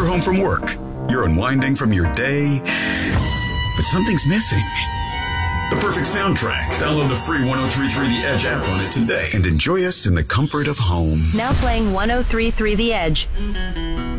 you're home from work. You're unwinding from your day, but something's missing. The perfect soundtrack. Download the free 103.3 The Edge app on it today and enjoy us in the comfort of home. Now playing 103.3 The Edge.